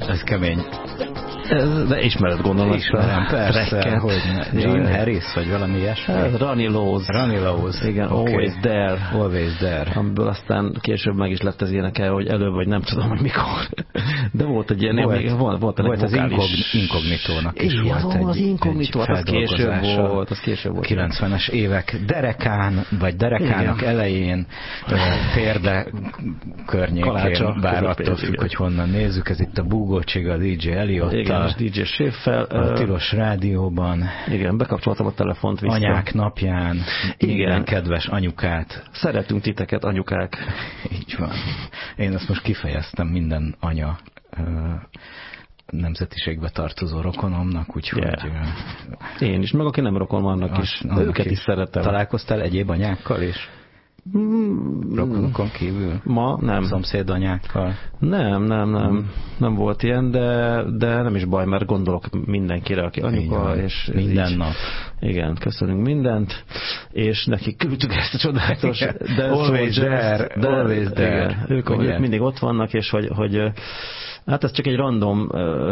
Ez kemény. De ismered, gondolom. Ismerem, persze, hogy Jim Harris, vagy valami ilyesmi. Ronnie Lowes. Igen, okay. Always There. Amiből aztán később meg is lett az énekel, hogy előbb, vagy nem tudom, hogy mikor. De volt egy ilyen, volt az Inkognitónak is volt az Inkognitó, az később volt. 90-es évek derekának elején, térde környékén, bár attól függ, hogy honnan nézzük, ez itt a Búgócsiga, a DJ Eliott, a DJ Schiffel, a Tilos Rádióban. Igen, bekapcsoltam a telefont vissza. Anyák napján. Igen, kedves anyukát. Szeretünk titeket, anyukák. Így van. Én ezt most kifejeztem minden anya nemzetiségbe tartozó rokonomnak, úgyhogy... Yeah. Én is, meg aki nem rokon, annak is. Őket is szeretem. Találkoztál egyéb anyákkal is? Rokonokon kívül? Ma nem. Szomszédanyákkal? Nem volt ilyen, de nem is baj, mert gondolok mindenkire, aki anyuka, és minden nap. Igen, köszönünk mindent, és nekik küldtük ezt a csodálatos Always There. Ők mindig ott vannak, és hogy hát ez csak egy random,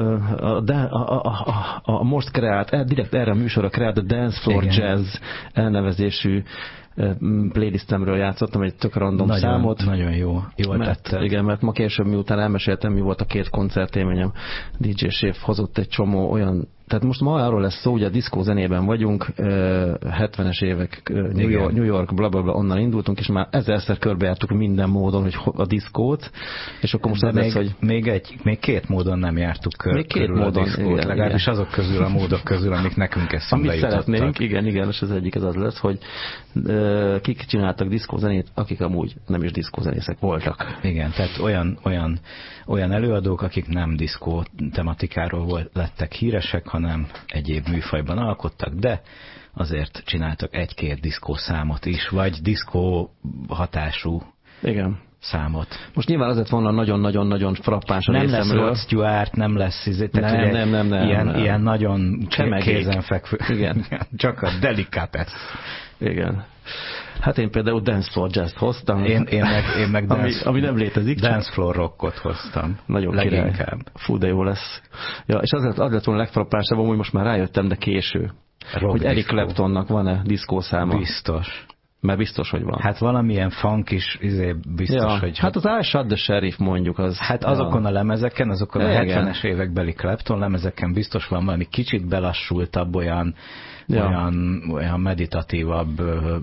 a most kreált, direkt erre a műsorra kreált a Dance Floor Jazz elnevezésű playlistemről játszottam egy tök random számot. Nagyon jól tetted. Igen, mert ma később, miután elmeséltem, mi volt a 2 koncertélményem, DJ Schiff hozott egy csomó olyan, tehát most ma arról lesz szó, hogy a diszkó zenében vagyunk, 70-es évek, New York, blablabla, onnan indultunk, és már 1000-szer körbejártuk minden módon, hogy a diszkót, és akkor most lesz, hogy... Még 2 módon nem jártuk körül a diszkót, legalábbis azok közül a módok közül, amik nekünk eszünkbe jutottak. Amit szeretnénk, igen, és az egyik az lesz, hogy kik csináltak diszkózenét, akik amúgy nem is diszkózenészek voltak. Igen, tehát olyan előadók, akik nem diszkó tematikáról lettek híresek, hanem egyéb műfajban alkottak, de azért csináltak 1-2 diszkó számot is, vagy diszkó hatású számot. Most nyilván azért volna nagyon-nagyon-nagyon frappáns a részemről. Nem lesz Rod Stewart, nem lesz nem. Ilyen nagyon kézenfekvő. Igen. Csak a Delicatessen. Igen. Hát én például Dance Floor Jazz-t hoztam. Én meg ami nem létezik. Dance Floor Rockot hoztam. Nagyon leginkább. Fú, de jó lesz. Ja, és az lett volna a legfrappánsabb, hogy most már rájöttem, de késő. Hogy Eric Claptonnak van-e diszkószáma? Biztos. Mert biztos, hogy van. Hát valamilyen funk is biztos, hogy... Hát az I Shot the Sheriff mondjuk az... Hát azokon a lemezeken, azokon a 70-es évekbeli Clapton lemezeken biztos van valami kicsit belassultabb, olyan meditatívabb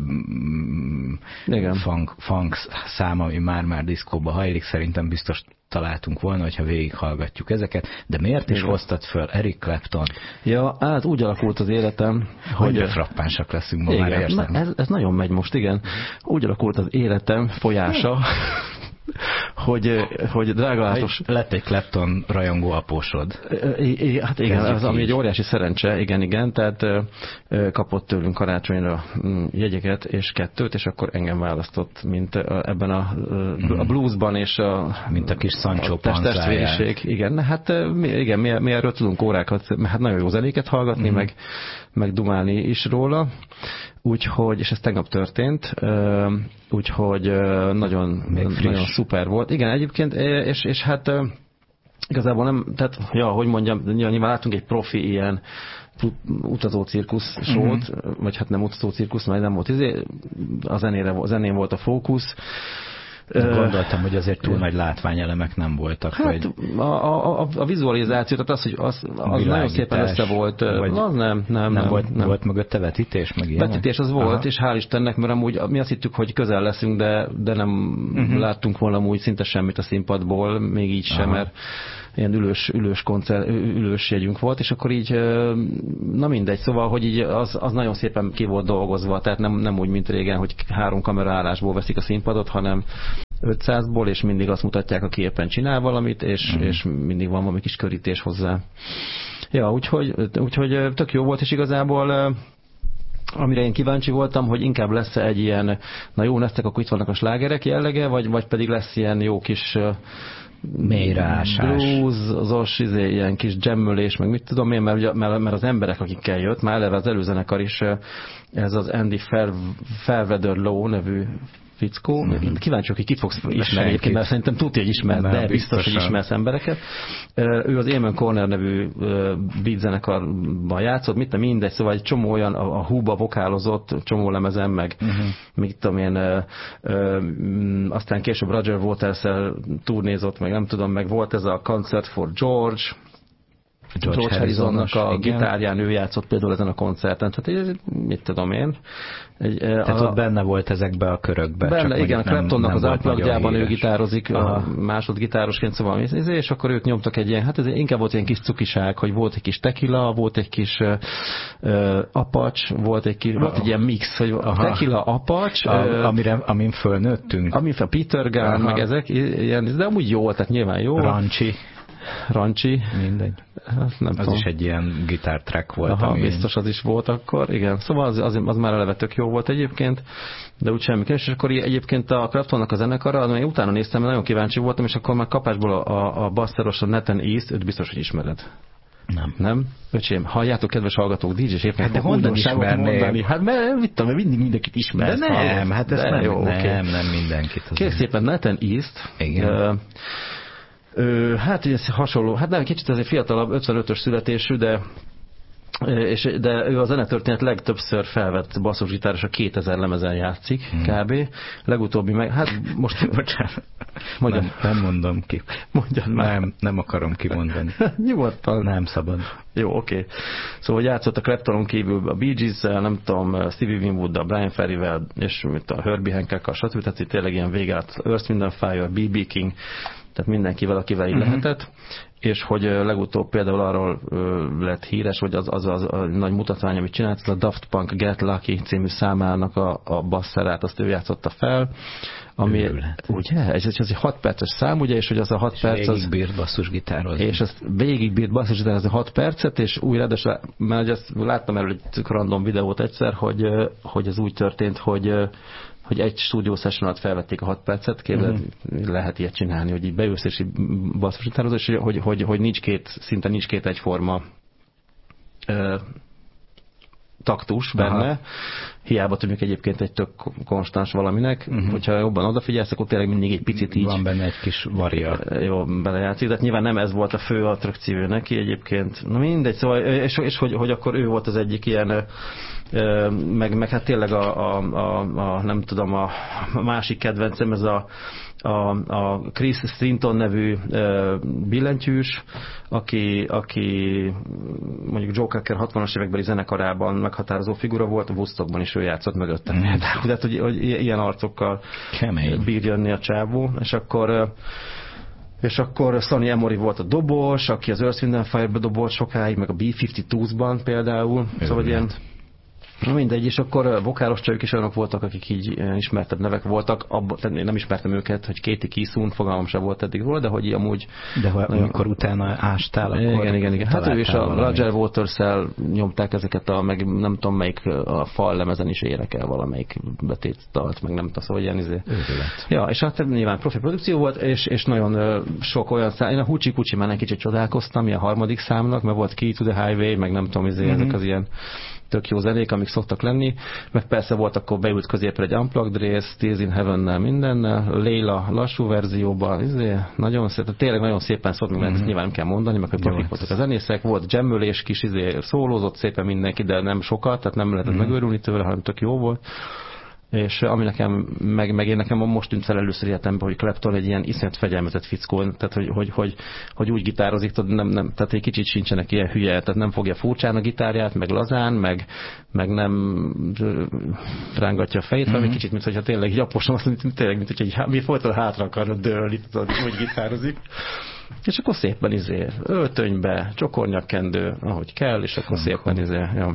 funk szám, ami már diszkóba hajlik, szerintem biztos találtunk volna, hogyha végighallgatjuk ezeket, de miért is hoztad föl Eric Clapton? Ja, hát úgy alakult az életem, hogy frappánsak leszünk ma, már érzem. Ez nagyon megy most, igen. Úgy alakult az életem folyása, hogy drága látos... Lett egy Clapton rajongó apósod. Hát igen, az, ami egy óriási szerencse, igen, tehát kapott tőlünk karácsonyra jegyeket és 2, és akkor engem választott, mint ebben a bluesban és mint a kis Sancho testvériség. Igen, hát igen, mi erről tudunk órákat, hát nagyon jó zenéket hallgatni, meg dumálni is róla. Úgyhogy, és ez tegnap történt, úgyhogy nagyon szuper volt. Igen, egyébként, és hát igazából nem, tehát, hogy mondjam, nyilván látunk egy profi ilyen utazó cirkusz sót, vagy hát nem utazó cirkusz, mert nem volt a zenén volt a fókusz. Gondoltam, hogy azért túl nagy látványelemek nem voltak. Hát vagy... a vizualizáció, tehát az, hogy az nagyon szépen össze volt. Az nem volt mögötte vetítés, meg ilyen? Vetítés az volt, és hál' Istennek, mert amúgy mi azt hittük, hogy közel leszünk, de nem láttunk volna amúgy szinte semmit a színpadból, még így sem, mert ilyen ülős jegyünk volt, és akkor így, na mindegy, szóval, hogy így az nagyon szépen ki volt dolgozva, tehát nem úgy, mint régen, hogy 3 kameraállásból veszik a színpadot, hanem 500-ból, és mindig azt mutatják, aki éppen csinál valamit, és mindig van valami kis körítés hozzá. Ja, úgyhogy tök jó volt, és igazából amire én kíváncsi voltam, hogy inkább lesz egy ilyen, na jó, neztek, akkor itt vannak a slágerek jellege, vagy pedig lesz ilyen jó kis mélyreásás, bluesos, ilyen kis jammölés, meg mit tudom én, mert az emberek, akikkel jött, már eleve az előzenekar is, ez az Andy Fairweather-Low nevű fickó. Kíváncsi, hogy ki fogsz ismerni egyébként, mert szerintem tudja, hogy ismer, de biztos, hogy ismersz embereket. ő az Eamon Corner nevű beat zenekarban játszott, mindegy, szóval egy csomó olyan, a Who-ba vokálozott, csomó lemezen, meg mit tudom én, aztán később Roger Waters-el turnézott, meg nem tudom, meg volt ez a Concert for George Harrisonnak a gitárján ő játszott például ezen a koncerten. Tehát mit tudom én. Tehát ott benne volt ezekbe a körökbe. Benne, igen, a Claptonnak az Unplugged-jában ő gitározik másodgitárosként, szóval, és akkor ők nyomtak egy ilyen, hát ez inkább volt ilyen kis cukiság, hogy volt egy kis tequila, volt egy kis apacs, volt egy ilyen mix, hogy tequila, apacs. Amin fölnőttünk. Amin fel Peter Gunn, meg ezek, ilyen, de amúgy jó, tehát nyilván jó. Rancsi. Mindegy. Nem az tudom. Is egy ilyen gitártrack volt. Aha, biztos az is volt akkor, igen. Szóval az már eleve tök jó volt egyébként, de úgy semmi. És akkor egyébként a Claptonnak a zenekara, én utána néztem, mert nagyon kíváncsi voltam, és akkor már kapásból a basszeros, a Nathan East, őt biztos, hogy ismered. Nem? Öcsém, halljátok, kedves hallgatók, DJ-s éppen. De honnan ismerném? Hát mert mit tudom, mindig mindenkit ismersz. De nem, hát ez nem, jó, nem mindenkit. Kérlek szépen, Nathan East. Igen. Hát ez hasonló, hát nem, kicsit azért fiatalabb, 55-ös születésű, de ő a zenetörténet legtöbbször felvett basszusgitáros, a 2000 lemezen játszik, kb. Legutóbbi meg, hát most... Bocsánat. Nem mondom ki. Mondjad már. Nem akarom kimondani. Nyugodtan. Nem szabad. Jó, oké. Szóval játszott a Claptonon kívül a Bee Gees-szel, nem tudom, Stevie Winwooddal, Brian Ferryvel, és a Herbie Hancockkal, stb. Tehát itt tényleg ilyen végállt Earth, Wind & Fire, B.B. King, tehát mindenkivel, akivel így lehetett, és hogy legutóbb például arról lett híres, hogy az a nagy mutatvány, amit csinált, az a Daft Punk Get Lucky című számának a basszerát, azt ő játszotta fel, ami, ugye, ez egy 6 perces szám, ugye, és hogy az a 6 perc az... Végigbírt basszusgitározni. És ezt végigbírt basszusgitározni 6 percet, és újra, de mert ezt láttam erről egy random videót egyszer, hogy ez úgy történt, hogy egy stúdió session alatt felvették a 6 percet, lehet ilyet csinálni, hogy így beülsz és basszusgitározol, és hogy szinte nincs két egyforma taktus benne. Hiába tűnik egyébként egy tök konstans valaminek, hogyha jobban odafigyelsz, akkor tényleg mindig egy picit így... Van benne egy kis varia. Jó, belejátszik, de nyilván nem ez volt a fő attrakció neki egyébként. Na mindegy, szóval, és hogy akkor ő volt az egyik ilyen, meg hát tényleg nem tudom, a másik kedvencem, ez a Chris Strinton nevű billentyűs, aki mondjuk Joe Cocker 60-as évekbeli zenekarában meghatározó figura volt, a Woodstockban is ő játszott mögöttem. Tehát, hogy ilyen arcokkal bír jönni a csávó, és akkor Sonny Emory volt a dobos, aki az Earth, Wind & Fire-be dobolt sokáig, meg a B-52s-ban például, szóval ilyen... Mindegy, és akkor vokálos csajok is olyanok voltak, akik így ismertebb nevek voltak. Tehát én nem ismertem őket, hogy Katie Kisun, fogalmam sem volt eddig róla, de hogy amúgy... De amikor utána ástál, akkor... Igen. Hát ő is a Roger Waters-szel nyomták ezeket meg nem tudom melyik a fal lemezen is érekel valamelyik betétdalt, meg nem tudom, szóval ilyen Ja, és hát nyilván profi produkció volt, és nagyon sok olyan szám. Én a Hoochie Coochie már egy kicsit csodálkoztam, a harmadik számnak, mert volt Key to the Highway, meg nem tudom, ezek az ilyen tök jó zenék, amik szoktak lenni, meg persze volt akkor beült középre egy Unplugged rész, Tears in Heaven-nel mindennel, Leila lassú verzióban, nagyon szép, tényleg nagyon szépen szólt, meg ezt nyilván nem kell mondani, meg hogy profik voltak a zenészek, volt jammölés, kis szólózott szépen mindenki, de nem sokat, tehát nem lehetett megőrülni tőle, hanem tök jó volt. És ami nekem, meg én nekem most tűnt fel először életemben, hogy Clapton egy ilyen iszonyat fegyelmezett fickó, tehát hogy úgy gitározik, tehát egy kicsit sincsenek ilyen hülye, tehát nem fogja furcsán a gitárját, meg lazán, meg nem rángatja a fejét, hanem egy kicsit, mintha tényleg így aposom, tényleg, mint hogy mi folyton hátra akarna dőlni, úgy gitározik. És akkor szépen öltönybe, csokornyakkendő, ahogy kell, és akkor szépen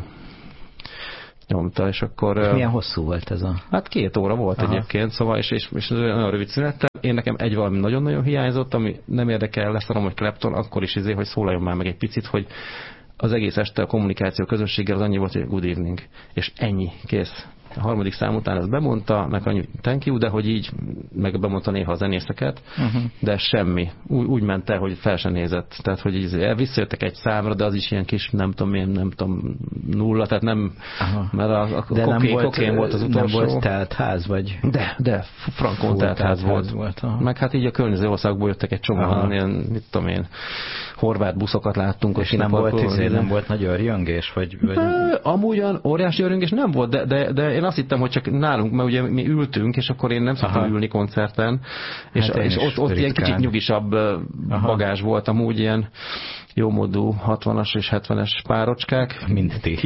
nyomta, és akkor... Milyen hosszú volt ez a... Hát 2 óra volt egyébként, szóval, és nagyon rövid szünettel. Én nekem egy valami nagyon-nagyon hiányzott, ami nem érdekel, leszarom, hogy Clapton, akkor is hogy szólaljon már meg egy picit, hogy az egész este a kommunikáció közösséggel az annyi volt, hogy good evening. És ennyi, kész. A harmadik szám után ezt bemondta, meg annyi thank you, de hogy így, meg bemondta néha a zenészeket, de semmi. Úgy ment el, hogy fel sem nézett. Tehát, hogy így visszajöttek egy számra, de az is ilyen kis, nem tudom, nulla, tehát nem, mert a kokén volt az utolsó. Nem volt telt ház, vagy? De frankon telt ház volt. Meg hát így a környező országból jöttek egy csomóan, ilyen, mit tudom én, horvát buszokat láttunk. És nem volt nagy örjöngés? Vagy... Amúgy olyan óriási örjöngés nem volt, de én azt hittem, hogy csak nálunk, mert ugye mi ültünk, és akkor én nem szoktam ülni koncerten, és ott ilyen kicsit nyugisabb bagázs volt, amúgy ilyen jómódú 60-as és 70-es párocskák. Mint ti.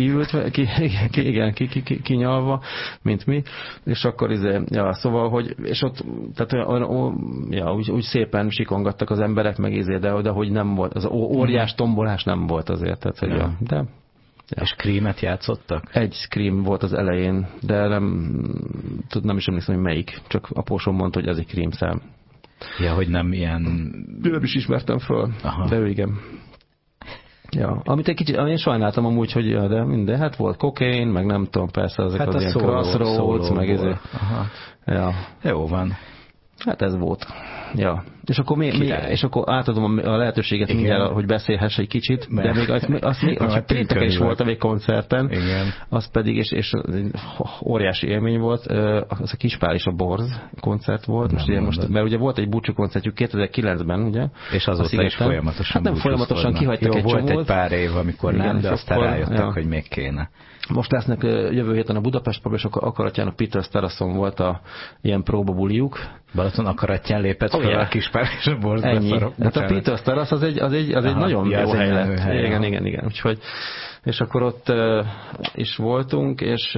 Kinyalva, mint mi. És akkor szóval, hogy, és ott, tehát úgy szépen sikongattak az emberek, meg de hogy nem volt, az óriás tombolás nem volt azért. Tehát, hogy de... És Screamet játszottak? Egy Scream volt az elején, de nem is emlékszem, hogy melyik. Csak apósom mondta, hogy ez egy Scream szám. Ja, hogy nem ilyen... Nem is ismertem föl, de igen. Ja, amit egy kicsit, én sajnáltam amúgy, hogy de minden, hát volt kokain, meg nem tudom, persze ezek az ilyen Crossroads, meg ezért. Ja. Jó van. Hát ez volt. Ja. És akkor és akkor átadom a lehetőséget mindjárt, hogy beszélhess egy kicsit, de még azt pénteken is voltam egy koncerten, az pedig, és óriási élmény volt, az a Kispál és a Borz koncert volt, mert ugye volt egy búcsú koncertjük 2009-ben, ugye? És azóta is folyamatosan. Hát nem folyamatosan kihagytak egy csomót. Volt egy pár év, amikor nem, de aztán rájöttek, hogy még kéne. Most lesznek jövő héten a Budapest Pub, és akkor Akaratján a Peters Terraszon volt ilyen próbabuliuk. Balaton Akaratján lépett fel a Kispál és a Borz. Ennyi. Hát a Peters Terrasz az egy nagyon jó hely lett. Igen. Úgyhogy, és akkor ott is voltunk, és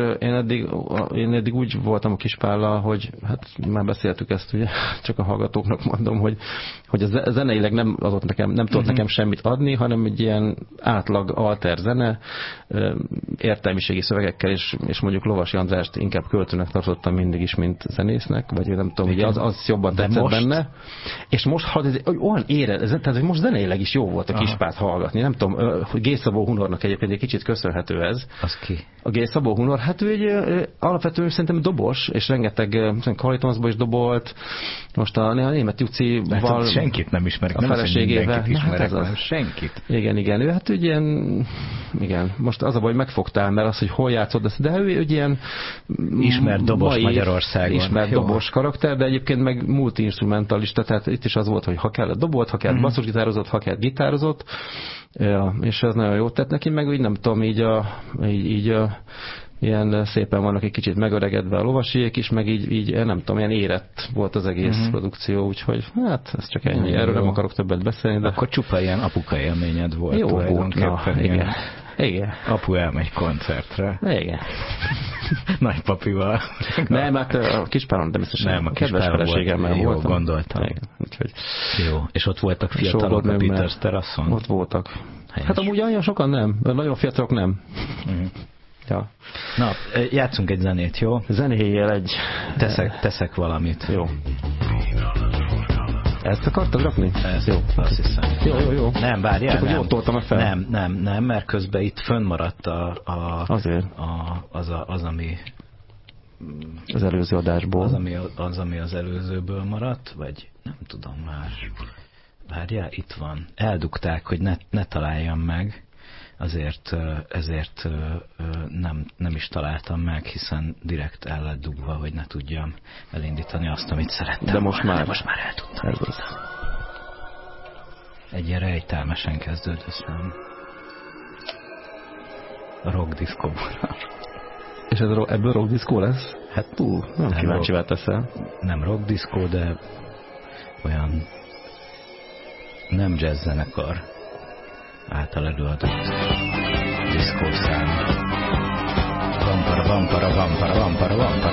én eddig úgy voltam a Kispállal, hogy hát már beszéltük ezt, ugye, csak a hallgatóknak mondom, hogy a zeneileg nem tudott nekem semmit adni, hanem egy ilyen átlag alter zene, értelmiségi szövegekkel, és mondjuk Lovasi Andrást inkább költőnek tartottam mindig is, mint zenésznek, vagy nem tudom, hogy az jobban tetszett benne. És most olyan tehát hogy most zeneileg is jó volt a Kispált hallgatni. Nem tudom, hogy G. Szabó Hunornak egyébként egy kicsit köszönhető ez. Az ki? A G. Szabó Hunor, hát ő egy alapvetően szerintem dobos, és rengeteg Kalitonszba is dobolt. Most a Németh Jucival... Hát senkit nem ismerek, a feleségével. Ismerek, senkit. Igen. Ő hát ugye igen. Most az a baj, hogy megfogtál, mert az, hogy hol játszod, de ő egy ilyen ismert dobos Magyarországon. Ismert dobos karakter, de egyébként meg multi-instrumentalista, tehát itt is az volt, hogy ha kellett dobolt, ha kellett basszusgitározott, ha kellett gitározott, és ez nagyon jót tett neki, meg így nem tudom, így ilyen szépen vannak egy kicsit megöregedve a lovasiék is, meg így nem tudom, ilyen érett volt az egész produkció, úgyhogy hát ez csak ennyi. Erről nem akarok többet beszélni. De... Akkor csupa ilyen apuka élményed volt. Jó volt, igen. Apu elmegy koncertre. Igen. Nagypapival. Nem, hát a Kispálon természetesen. Nem, a kedves feleségemmel voltam. Jó, gondoltam. Igen, úgyhogy... Jó, és ott voltak fiatalok a Peters Terraszon? Ott voltak. Helyes. Hát amúgy olyan sokan nem. Nagyon fiatalok nem. Ja. Na, játszunk egy zenét, jó? Zenéjél egy... Teszek valamit. Jó. Ezt akartad rakni? Ez jó, azt hiszem. Jó. Nem, várjál. Csak hogy jót toltam fel. Nem, mert közben itt fönnmaradt azért. Az, ami... Az előző adásból. Az, ami az előzőből maradt, vagy nem tudom már. Várjál, itt van. Eldugták, hogy ne találjam meg. Ezért nem is találtam meg, hiszen direkt el lett dugva, hogy ne tudjam elindítani azt, amit szerettem. De most már el tudtam. Egy ilyen rejtelmesen kezdődő szám. A rock diszkóból. És ebből rock diszkó lesz? Hát nem kíváncsivá teszel. Nem rock diszkó, de olyan nem jazz zenekar által előadott diszkószám. Vampara, vampara, vampara, vampara, vampara.